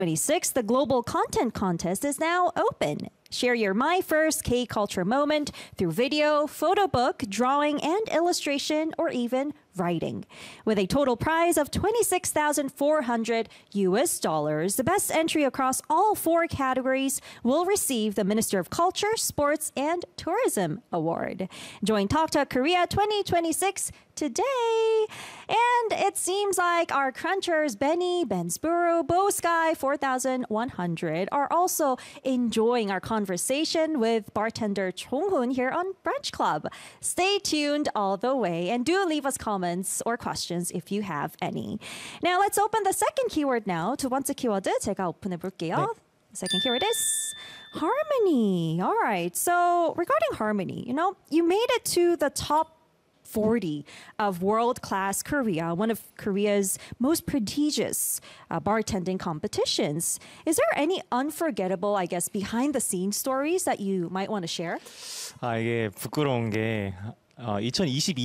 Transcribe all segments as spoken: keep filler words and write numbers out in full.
twenty-six, the Global Content Contest is now open. Share your My First K-Culture moment through video, photo book, drawing, and illustration, or even writing. With a total prize of twenty-six thousand four hundred U S dollars, the best entry across all four categories will receive the Minister of Culture, Sports, and Tourism Award. Join Talk Talk Korea twenty twenty-six today. And it seems like our crunchers Benny, Bensboro, Bow Sky four thousand one hundred are also enjoying our conversation with bartender Chong-hoon here on Brunch Club. Stay tuned all the way and do leave us comments or questions if you have any. Now let's open the second keyword now. 두 번째 키워드 제가 오픈해 볼게요. 네. The second keyword is harmony. All right. So regarding harmony, you know, you made it to the top forty of world-class Korea, one of Korea's most prestigious uh, bartending competitions. Is there any unforgettable, I guess, behind-the-scenes stories that you might want to share? 아 이게 부끄러운 게 어, 이천이십이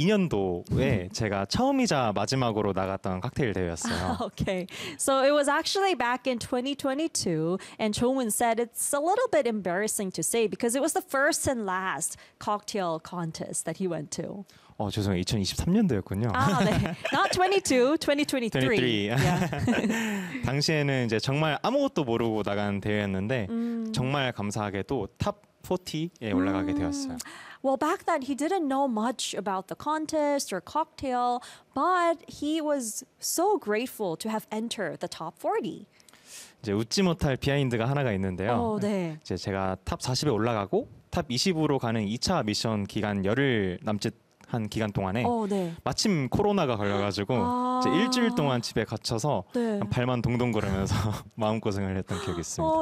년도에 제가 처음이자 마지막으로 나갔던 칵테일 대회였어요. Okay, so it was actually back in twenty twenty-two, and Chong-hoon said it's a little bit embarrassing to say because it was the first and last cocktail contest that he went to. 어 죄송해요. 이천이십삼 년도였군요. 아, 네. Not twenty-two, twenty twenty-three. twenty-three. Yeah. 당시에는 이제 정말 아무것도 모르고 나간 대회였는데 음. 정말 감사하게도 탑 사십에 올라가게 되었어요. Well, back then he didn't know much about the contest or cocktail, but he was so grateful to have entered the top forty. 이제 웃지 못할 비하인드가 하나가 있는데요. 어, 네. 이제 제가 탑 사십에 올라가고 탑 이십으로 가는 이 차 미션 기간 열흘 남짓 한 기간 동안에 어, 네. 마침 코로나가 걸려가지고 아. 이제 일주일 동안 집에 갇혀서 네. 발만 동동 거리면서 마음고생을 했던 기억이 있습니다. Oh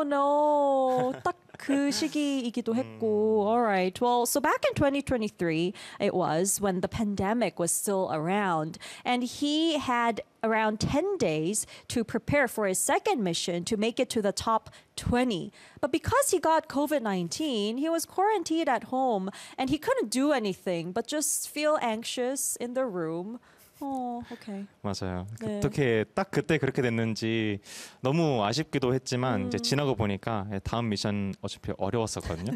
no. 딱 그 시기이기도 했고. All right. Well, so back in twenty twenty-three, it was when the pandemic was still around, and he had around ten days to prepare for his second mission to make it to the top twenty. But because he got COVID nineteen, he was quarantined at home and he couldn't do anything but just feel anxious in the room. Oh, okay. 맞아요. 네. 어떻게 딱 그때 그렇게 됐는지 너무 아쉽기도 했지만 음. 이제 지나고 보니까 다음 미션 어차피 어려웠었거든요.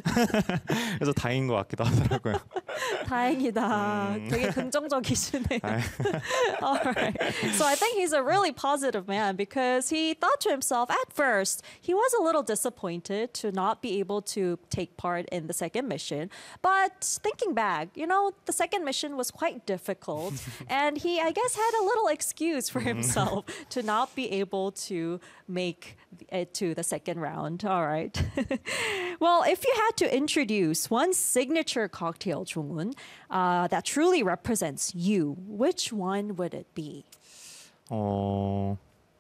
그래서 다행인 것 같기도 하더라고요. 다행이다. 음. 되게 긍정적이시네요. All right. So I think he's a really positive man because he thought to himself at first he was a little disappointed to not be able to take part in the second mission. But thinking back, you know, the second mission was quite difficult and he, I guess, had a little excuse for himself to not be able to make it to the second round. All right. Well, if you had to introduce one signature cocktail, Chong-hoon, uh, that truly represents you, which one would it be? 어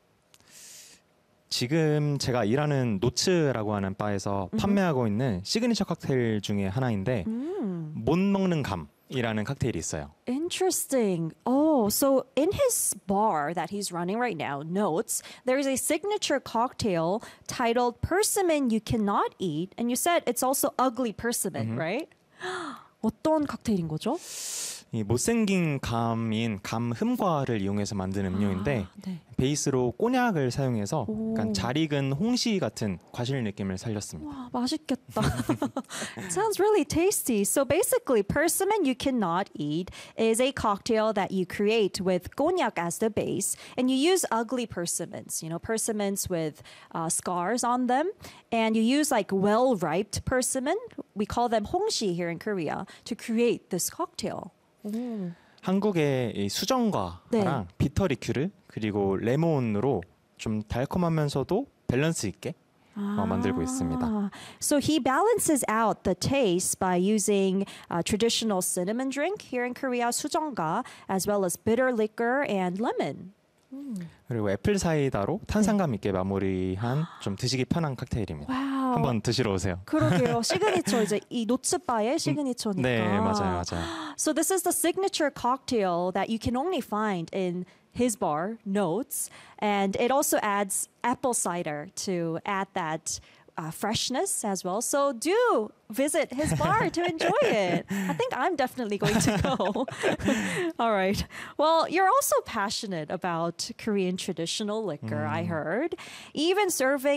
지금 제가 일하는 노츠라고 하는 바에서 판매하고 있는 시그니처 칵테일 중에 하나인데 음. 못 먹는 감이라는 칵테일이 있어요. Interesting. Oh, so in his bar that he's running right now, Notes, there's a signature cocktail titled Persimmon You Cannot Eat. And you said it's also ugly persimmon, right? 어떤 칵테일인 거죠? 이 못생긴 감인 감 흠과를 이용해서 만든 음료인데 아, 네. 베이스로 꼬냑을 사용해서 오. 약간 잘 익은 홍시 같은 과실 느낌을 살렸습니다. 와, 맛있겠다. It sounds really tasty. So basically, Persimmon You Cannot Eat is a cocktail that you create with cognac as the base, and you use ugly persimmons, you know, persimmons with uh, scars on them, and you use like well-ripe persimmon, we call them 홍시 here in Korea, to create this cocktail. 오. 한국의 이 수정과랑 네. 비터 리큐르 그리고 레몬으로 좀 달콤하면서도 밸런스 있게 어, 만들고 있습니다. Ah, so he balances out the taste by using uh, traditional cinnamon drink here in Korea, 수정가, as well as bitter liquor and lemon. 그리고 애플 사이다로 탄산감 있게 마무리한 좀 드시기 편한 칵테일입니다. 와우. 한번 드시러 오세요. 그러게요. 시그니처 이제 이 노츠바의 시그니처니까. 네, 맞아요, 맞아요. So this is the signature cocktail that you can only find in his bar, Notes, and it also adds apple cider to add that uh, freshness as well. So do visit his bar to enjoy it. I think I'm definitely going to go. All right. Well, you're also passionate about Korean traditional liquor, I heard. Even serving